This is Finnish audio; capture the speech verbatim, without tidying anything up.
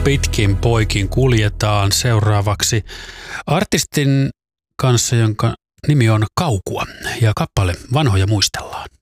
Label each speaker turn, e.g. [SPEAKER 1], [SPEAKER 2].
[SPEAKER 1] pitkin poikin kuljetaan seuraavaksi artistin kanssa, jonka nimi on Kaukua, ja kappale Vanhoja muistellaan.